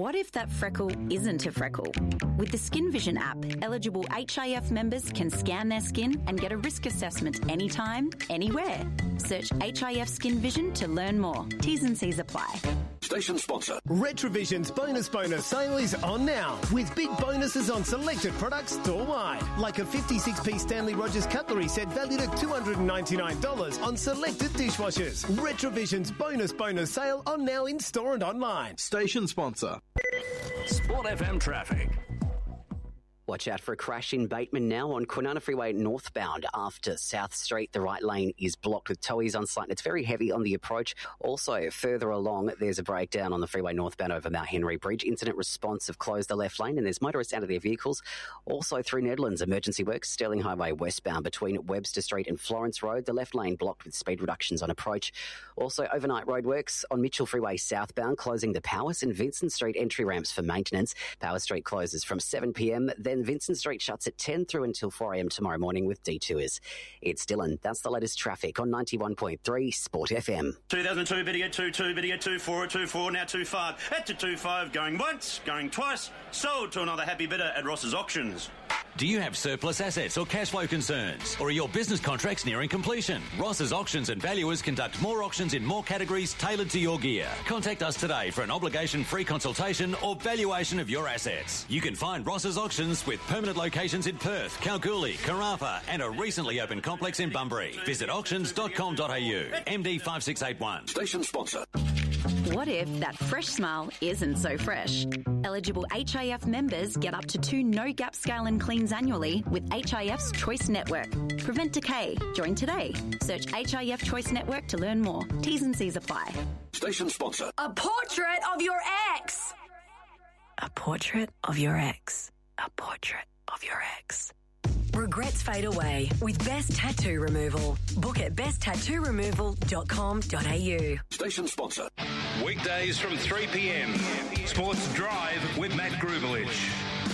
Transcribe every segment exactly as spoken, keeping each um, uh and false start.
What if that freckle isn't a freckle? With the Skin Vision app, eligible H I F members can scan their skin and get a risk assessment anytime, anywhere. Search H I F Skin Vision to learn more. T's and C's apply. Station sponsor. Retrovision's Bonus Bonus sale is on now, with big bonuses on selected products store-wide, like a fifty-six piece Stanley Rogers cutlery set valued at two hundred ninety-nine dollars on selected dishwashers. Retrovision's Bonus Bonus sale on now in store and online. Station sponsor. Sport F M traffic. Watch out for a crash in Bateman now on Kwinana Freeway northbound after South Street. The right lane is blocked with towies on site and it's very heavy on the approach. Also, further along, there's a breakdown on the freeway northbound over Mount Henry Bridge. Incident response have closed the left lane and there's motorists out of their vehicles. Also through Nedlands, emergency works, Sterling Highway westbound between Webster Street and Florence Road. The left lane blocked with speed reductions on approach. Also, overnight roadworks on Mitchell Freeway southbound, closing the Powis and Vincent Street entry ramps for maintenance. Powis Street closes from seven p m, then Vincent Street shuts at ten through until four a m tomorrow morning with detours. It's Dylan. That's the latest traffic on ninety-one point three Sport F M. two thousand two, Biddy at two two, Biddy at two four, at two four, now two five. At to two five, going once, going twice. Sold to another happy bidder at Ross's Auctions. Do you have surplus assets or cash flow concerns? Or are your business contracts nearing completion? Ross's Auctions and Valuers conduct more auctions in more categories tailored to your gear. Contact us today for an obligation-free consultation or valuation of your assets. You can find Ross's Auctions with permanent locations in Perth, Kalgoorlie, Karratha and a recently opened complex in Bunbury. Visit auctions dot com dot a u. M D five six eight one. Station sponsor. What if that fresh smile isn't so fresh? Eligible H I F members get up to two no-gap scale and cleans annually with H I F's Choice Network. Prevent decay. Join today. Search H I F Choice Network to learn more. T's and C's apply. Station sponsor. A portrait of your ex. A portrait of your ex. A portrait of your ex. Regrets fade away with Best Tattoo Removal. Book at best tattoo removal dot com dot a u. Station sponsor. Weekdays from three p m. Sports Drive with Matt Grubelich.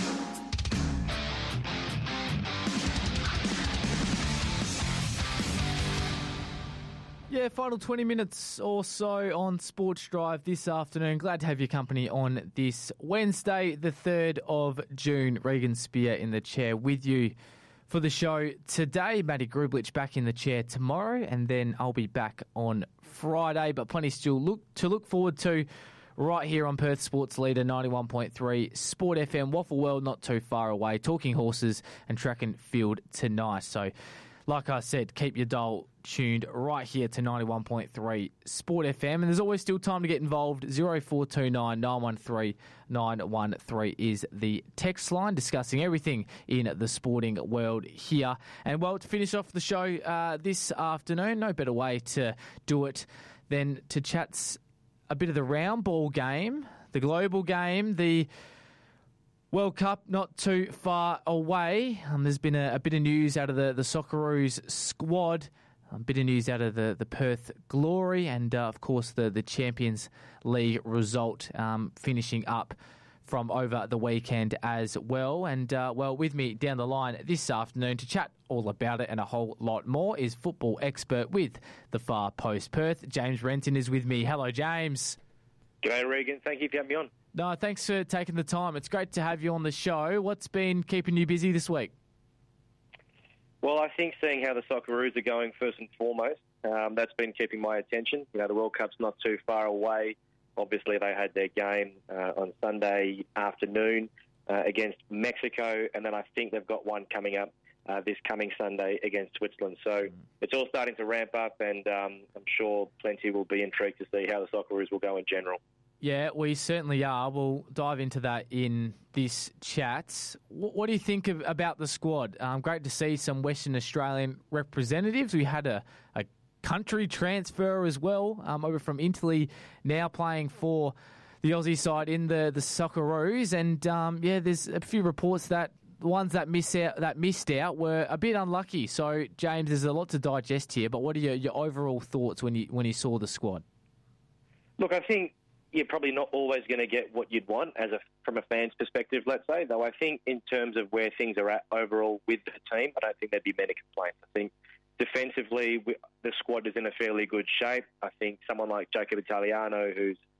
Yeah, final twenty minutes or so on Sports Drive this afternoon. Glad to have your company on this Wednesday, the third of June. Regan Spear in the chair with you for the show today. Matty Grubelich back in the chair tomorrow, and then I'll be back on Friday. But plenty still look to look forward to right here on Perth Sports Leader ninety-one point three Sport F M. Waffle World not too far away. Talking horses and track and field tonight. So, like I said, keep your dial tuned right here to ninety-one point three Sport F M. And there's always still time to get involved. zero four two nine, nine one three, nine one three is the text line, discussing everything in the sporting world here. And, well, to finish off the show uh, this afternoon, no better way to do it than to chat a bit of the round ball game, the global game, the World Cup not too far away. Um, there's been a, a bit of news out of the, the Socceroos squad, a bit of news out of the, the Perth Glory, and, uh, of course, the, the Champions League result um, finishing up from over the weekend as well. And, uh, well, with me down the line this afternoon to chat all about it and a whole lot more is football expert with the Far Post Perth. James Renton is with me. Hello, James. G'day, Regan. Thank you for having me on. No, thanks for taking the time. It's great to have you on the show. What's been keeping you busy this week? Well, I think seeing how the Socceroos are going first and foremost, um, that's been keeping my attention. You know, the World Cup's not too far away. Obviously, they had their game uh, on Sunday afternoon uh, against Mexico, and then I think they've got one coming up uh, this coming Sunday against Switzerland. So mm. it's all starting to ramp up, and um, I'm sure plenty will be intrigued to see how the Socceroos will go in general. Yeah, we certainly are. We'll dive into that in this chat. What, what do you think of, about the squad? Um, great to see some Western Australian representatives. We had a, a country transfer as well, um, over from Italy, now playing for the Aussie side in the, the Socceroos. And, um, yeah, there's a few reports that the ones that miss out that missed out were a bit unlucky. So, James, there's a lot to digest here, but what are your, your overall thoughts when you when you saw the squad? Look, I think you're probably not always going to get what you'd want as a from a fan's perspective, let's say, though I think in terms of where things are at overall with the team, I don't think there'd be many complaints. I think defensively, we, the squad is in a fairly good shape. I think someone like Jacob Italiano, who's